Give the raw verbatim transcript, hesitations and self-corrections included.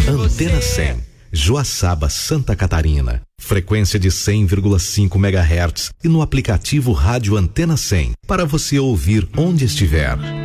Antena cem, Joaçaba, Santa Catarina. Frequência de cem vírgula cinco megahertz e no aplicativo Rádio Antena cem, para você ouvir onde estiver.